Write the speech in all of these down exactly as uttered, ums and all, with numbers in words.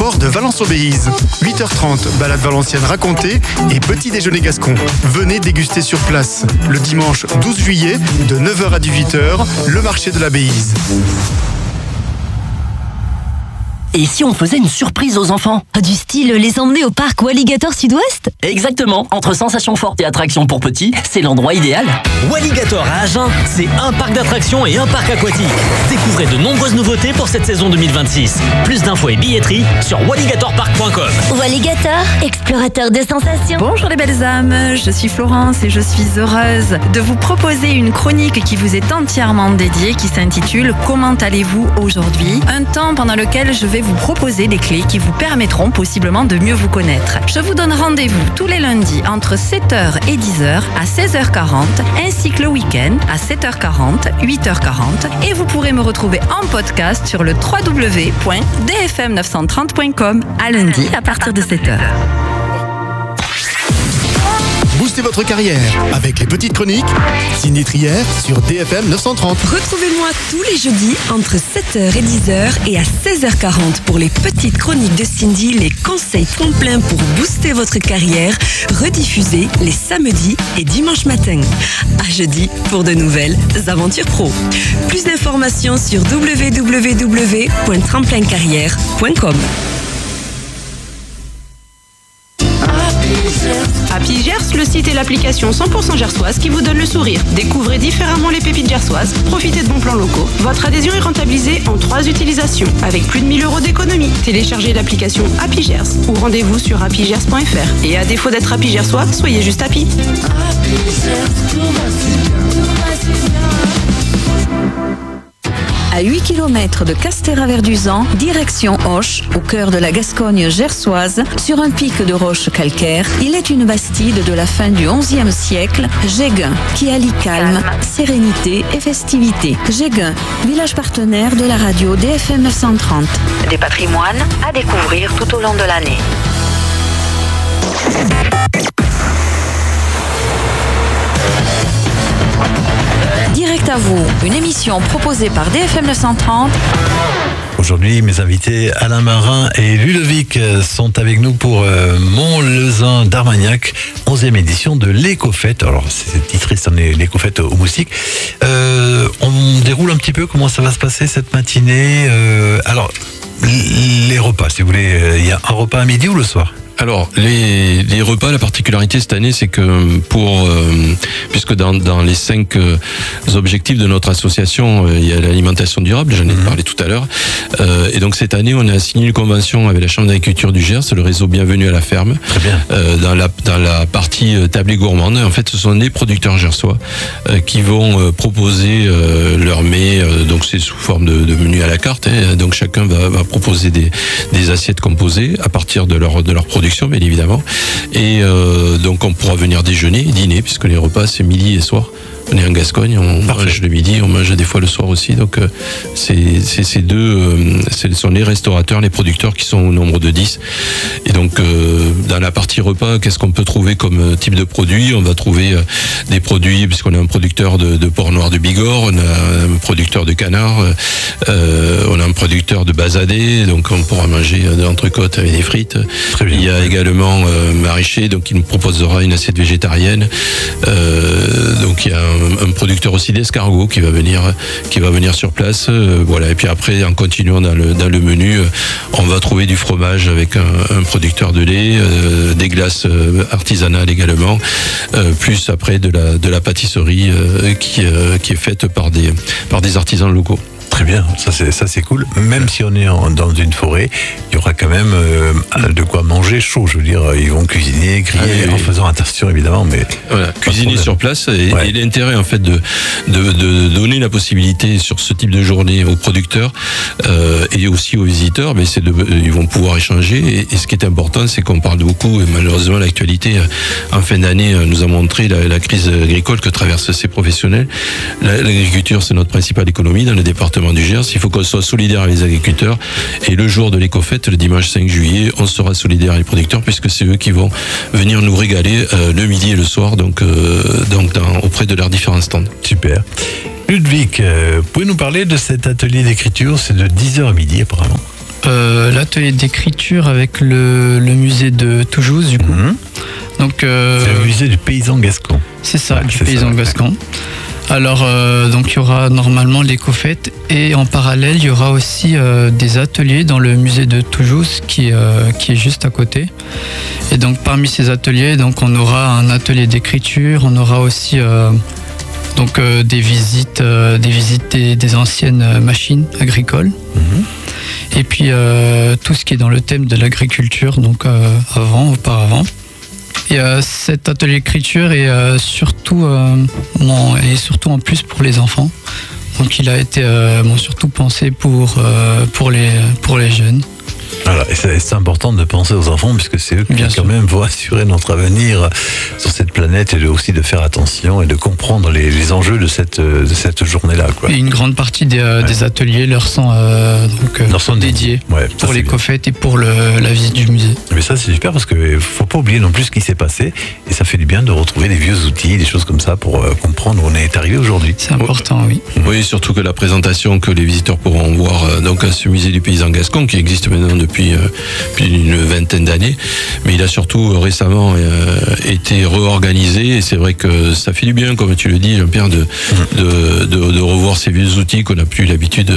bord de Valence-Aubéise. huit heures trente, balade valencienne racontée et petit déjeuner gascon. Venez déguster sur place. Le dimanche douze juillet, de neuf heures à dix-huit heures, le marché de la Béise. Et si on faisait une surprise aux enfants ? Du style les emmener au parc Walligator Sud-Ouest ? Exactement, entre sensations fortes et attractions pour petits, c'est l'endroit idéal. Walligator à Agen, c'est un parc d'attractions et un parc aquatique. Découvrez de nombreuses nouveautés pour cette saison deux mille vingt-six. Plus d'infos et billetterie sur walligator park point com. Walligator, explorateur de sensations. Bonjour les belles âmes, je suis Florence et je suis heureuse de vous proposer une chronique qui vous est entièrement dédiée, qui s'intitule « Comment allez-vous aujourd'hui ?» Un temps pendant lequel je vais vous proposer des clés qui vous permettront possiblement de mieux vous connaître. Je vous donne rendez-vous tous les lundis entre sept heures et dix heures à seize heures quarante, ainsi que le week-end à sept heures quarante, huit heures quarante, et vous pourrez me retrouver en podcast sur le w w w point d f m neuf cent trente point com à lundi à partir de sept heures. Boostez votre carrière avec les petites chroniques signées Trière sur D F M neuf cent trente. Retrouvez-moi tous les jeudis entre sept heures et dix heures et à seize heures quarante pour les petites chroniques de Cindy, les conseils tremplins pour booster votre carrière, rediffusés les samedis et dimanches matins. À jeudi pour de nouvelles aventures pro. Plus d'informations sur w w w point tremplin carrière point com. Happy Gers, le site et l'application cent pour cent gersoise qui vous donne le sourire. Découvrez différemment les pépites gersoises, profitez de bons plans locaux. Votre adhésion est rentabilisée en trois utilisations, avec plus de mille euros d'économie. Téléchargez l'application Happy Gers ou rendez-vous sur happy gers point f r. Et à défaut d'être Happy Gersois, soyez juste happy. À huit kilomètres de Castéra-Verduzan, direction Auch, au cœur de la Gascogne gersoise, sur un pic de roches calcaires, il est une bastide de la fin du onzième siècle, Jégun, qui allie calme, sérénité et festivité. Jégun, village partenaire de la radio D F M neuf cent trente. Des patrimoines à découvrir tout au long de l'année. Direct à vous, une émission proposée par D F M neuf cent trente. Aujourd'hui, mes invités Alain Marin et Ludovic sont avec nous pour euh, Mont-Lezin d'Armagnac, onzième édition de l'Écofête. Alors, c'est titré, c'est l'Écofête au Moustique. Euh, on déroule un petit peu comment ça va se passer cette matinée. Euh, alors, les repas, si vous voulez, il y a un repas à midi ou le soir ? Alors, les, les repas, la particularité cette année, c'est que pour, euh, puisque dans, dans les cinq euh, objectifs de notre association, euh, il y a l'alimentation durable, j'en ai mmh. parlé tout à l'heure, euh, et donc cette année, on a signé une convention avec la Chambre d'agriculture du Gers, le réseau Bienvenue à la ferme. Très bien. Euh, dans la dans la partie euh, tablée gourmande. En fait, ce sont des producteurs gersois euh, qui vont euh, proposer euh, leurs mets, euh, donc c'est sous forme de, de menu à la carte. Hein, donc chacun va, va proposer des, des assiettes composées à partir de leur de leur production, bien évidemment. Et euh, donc on pourra venir déjeuner, dîner, puisque les repas c'est midi et soir. On est en Gascogne, on Parfait. mange le midi, on mange des fois le soir aussi. Donc euh, c'est c'est ces deux, euh, ce sont les restaurateurs, les producteurs qui sont au nombre de dix. Et donc euh, dans la partie repas, qu'est-ce qu'on peut trouver comme type de produit ? On va trouver euh, des produits, puisqu'on a un producteur de, de porc noir de Bigorre, on a un producteur de canard, euh, on a un producteur de basadé, donc on pourra manger de l'entrecôte avec des frites. Très bien. Il y a également euh, maraîcher, donc il nous proposera une assiette végétarienne. Euh, donc il y a un un producteur aussi d'escargots qui va venir qui va venir sur place, euh, voilà. Et puis après, en continuant dans le dans le menu, euh, on va trouver du fromage avec un, un producteur de lait, euh, des glaces euh, artisanales également, euh, plus après de la de la pâtisserie euh, qui euh, qui est faite par des par des artisans locaux. Très bien, ça c'est ça c'est cool. Même si on est en, dans une forêt, il y aura quand même euh, de quoi manger chaud. Je veux dire, ils vont cuisiner, griller, ah, oui, en oui. faisant attention évidemment, mais voilà, cuisiner sur place. Et, ouais. et l'intérêt en fait de, de de donner la possibilité sur ce type de journée aux producteurs euh, et aussi aux visiteurs, mais c'est de ils vont pouvoir échanger. Et, et ce qui est important, c'est qu'on parle beaucoup. Et malheureusement, l'actualité en fin d'année nous a montré la, la crise agricole que traversent ces professionnels. La, l'agriculture, c'est notre principale économie dans le département du Gers. Il faut qu'on soit solidaire avec les agriculteurs, et le jour de l'Écofête, le dimanche cinq juillet, on sera solidaire avec les producteurs, puisque c'est eux qui vont venir nous régaler euh, le midi et le soir, donc, euh, donc dans, auprès de leurs différents stands. Super. Ludovic, euh, pouvez nous parler de cet atelier d'écriture? C'est de dix heures à midi apparemment. euh, l'atelier d'écriture avec le, le musée de Toulouse, du coup. Mmh. Donc, euh, c'est le musée du paysan gascon. C'est ça, ouais, du c'est paysan ça, gascon. Ouais. Alors, euh, donc il y aura normalement l'éco-fête et en parallèle, il y aura aussi euh, des ateliers dans le musée de Toulouse qui, euh, qui est juste à côté. Et donc, parmi ces ateliers, donc, on aura un atelier d'écriture, on aura aussi euh, donc, euh, des visites, euh, des, visites des, des anciennes machines agricoles. Mmh. Et puis, euh, tout ce qui est dans le thème de l'agriculture, donc euh, avant, auparavant. Et euh, cet atelier d'écriture est euh, surtout, euh, bon, et surtout en plus pour les enfants. Donc il a été euh, bon, surtout pensé pour, euh, pour, les, pour les jeunes. Voilà, et c'est, c'est important de penser aux enfants puisque c'est eux qui quand même vont assurer notre avenir sur cette planète et de, aussi de faire attention et de comprendre les, les enjeux de cette, de cette journée-là, quoi. Et une grande partie des, euh, ouais. des ateliers leur sont, euh, donc, leur sont dédiés ouais, pour les coffettes et pour le, la visite du musée. Mais ça c'est super parce qu'il ne faut pas oublier non plus ce qui s'est passé et ça fait du bien de retrouver des vieux outils, des choses comme ça pour euh, comprendre où on est arrivé aujourd'hui. C'est important, oui. Oui, surtout que la présentation que les visiteurs pourront voir euh, donc à ce musée du paysan gascon qui existe maintenant depuis Depuis, euh, depuis une vingtaine d'années, mais il a surtout euh, récemment euh, été réorganisé et c'est vrai que ça fait du bien, comme tu le dis, Jean-Pierre, de, de, de, de revoir ces vieux outils qu'on n'a plus l'habitude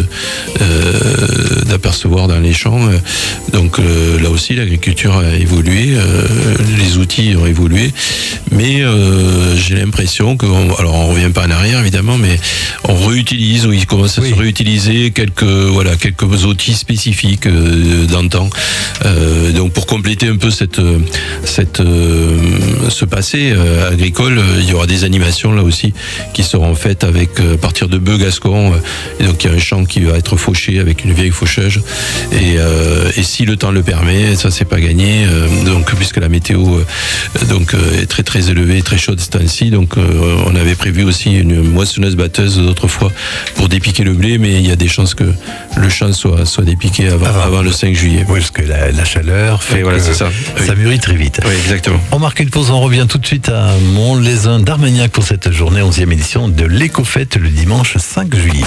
euh, d'apercevoir dans les champs. Donc euh, là aussi, l'agriculture a évolué, euh, les outils ont évolué, mais euh, j'ai l'impression que, on, alors on revient pas en arrière évidemment, mais on réutilise, ou il commence à oui. se réutiliser quelques, voilà, quelques outils spécifiques euh, dans temps. Euh, donc pour compléter un peu cette, cette, euh, ce passé euh, agricole, il y aura des animations là aussi qui seront faites avec euh, à partir de bœufs gascons. Et donc il y a un champ qui va être fauché avec une vieille faucheuse. Et, euh, et si le temps le permet, ça c'est pas gagné. Euh, donc puisque la météo euh, donc euh, est très très élevée, très chaude ce temps-ci, donc euh, on avait prévu aussi une moissonneuse batteuse d'autres fois pour dépiquer le blé, mais il y a des chances que le champ soit soit dépiqué avant, avant, avant le cinq juillet. Oui, parce que la, la chaleur fait voilà, que c'est ça. ça mûrit très vite. Oui, exactement. On marque une pause, on revient tout de suite à Mont-les-Uns d'Armagnac pour cette journée, onzième édition de l'éco-fête le dimanche cinq juillet.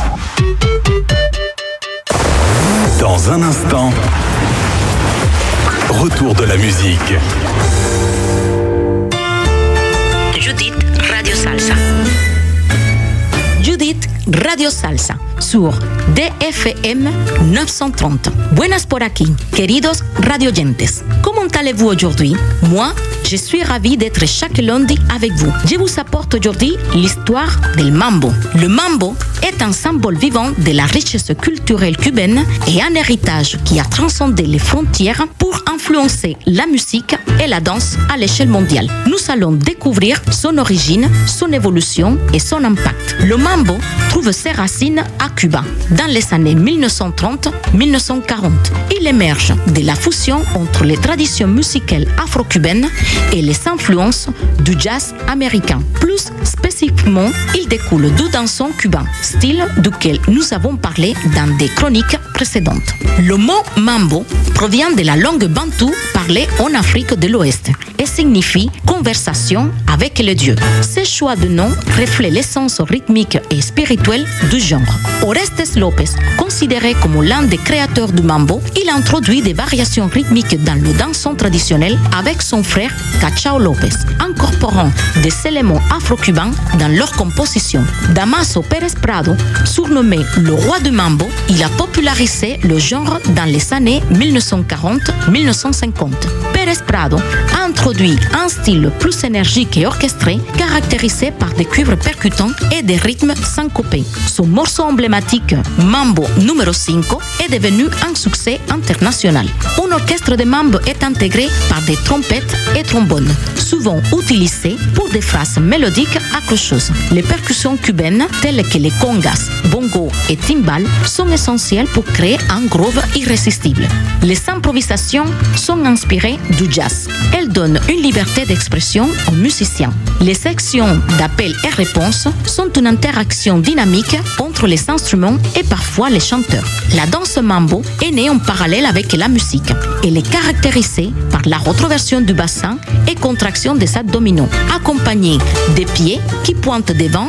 Dans un instant, retour de la musique. Judith Radio Salsa. Judith Radio Salsa sur D F M neuf cent trente. Buenas por aquí, queridos radioyentes. Comment allez-vous aujourd'hui? Moi, je suis ravie d'être chaque lundi avec vous. Je vous apporte aujourd'hui l'histoire del mambo. Le mambo est un symbole vivant de la richesse culturelle cubaine et un héritage qui a transcendé les frontières pour influencer la musique et la danse à l'échelle mondiale. Nous allons découvrir son origine, son évolution et son impact. Le mambo trouve ses racines à Cuba dans les années mille neuf cent trente à mille neuf cent quarante. Il émerge de la fusion entre les traditions musicales afro-cubaines et les influences du jazz américain. Plus spécifiquement, il découle du dansant cubain, style duquel nous avons parlé dans des chroniques précédentes. Le mot mambo provient de la langue bantoue parlée en Afrique de l'Ouest et signifie conversation avec les dieux. Ce choix de nom reflète l'essence rythmique et spirituelle du genre. Orestes Lopez, considéré comme l'un des créateurs du mambo, il introduit des variations rythmiques dans le dansant traditionnel avec son frère Cachao Lopez, incorporant des éléments afro-cubains dans leur composition. Damaso Pérez Prado, surnommé le roi du mambo, il a popularisé le genre dans les années mille neuf cent quarante à mille neuf cent cinquante. Pérez Prado a introduit un style plus énergique et orchestré, caractérisé par des cuivres percutants et des rythmes syncopés. Son morceau emblématique, Mambo numéro cinq, est devenu un succès international. Un orchestre de mambo est intégré par des trompettes et trombones, souvent utilisés pour des phrases mélodiques accrocheuses. Les percussions cubaines, telles que les congas, bongos et timbales, sont essentielles pour créer un groove irrésistible. Les improvisations sont inspirées du jazz. Elles donnent une liberté d'expression aux musiciens. Les sections d'appel et réponse sont une interaction dynamique entre les instruments et parfois les chanteurs. La danse mambo est née en parallèle avec la musique. Elle est caractérisée par la rétroversion du bassin et contraction des abdominaux, accompagnée des pieds qui pointent devant en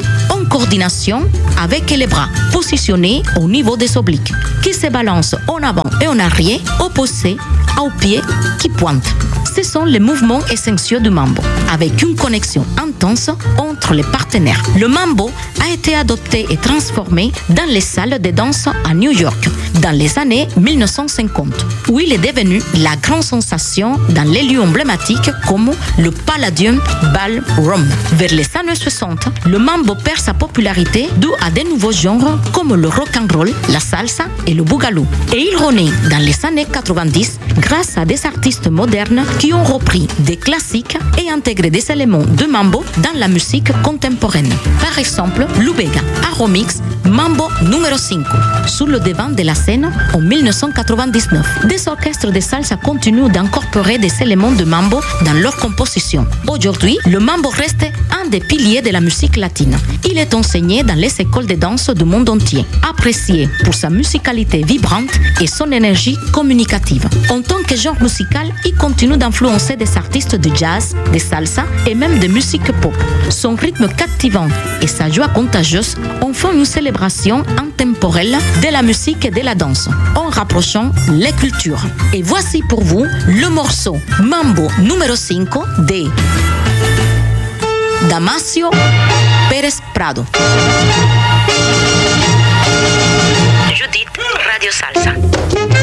en coordination avec les bras positionnés au niveau des obliques, qui se balancent en avant et en arrière, opposés aux pieds qui pointent. Ce sont les mouvements essentiels du mambo, avec une connexion intense entre les partenaires. Le mambo a été adopté et transformé dans les salles de danse à New York dans les années mille neuf cent cinquante, où il est devenu la grande sensation dans les lieux emblématiques comme le Palladium Ballroom. Vers les années soixante, le mambo perd sa popularité dû à de nouveaux genres comme le rock and roll, la salsa et le boogaloo. Et il renaît dans les années quatre-vingt-dix grâce à des artistes modernes qui ont repris des classiques et intégré des éléments de mambo dans la musique contemporaine. Par exemple, Lou Bega a remix Mambo numéro cinq sur le devant de la scène en mille neuf cent quatre-vingt-dix-neuf. Des orchestres de salsa continuent d'incorporer des éléments de mambo dans leur composition. Aujourd'hui, le mambo reste un des piliers de la musique latine. Il est enseigné dans les écoles de danse du monde entier, apprécié pour sa musicalité vibrante et son énergie communicative. En tant que genre musical, il continue d'influencer des artistes de jazz, de salsa et même de musique pop. Son rythme captivant et sa joie contagieuse en font une célébration intemporelle de la musique et de la danse, en rapprochant les cultures. Et voici pour vous le morceau Mambo numéro cinq de Damasio Pérez Prado. Judith, Radio Salsa.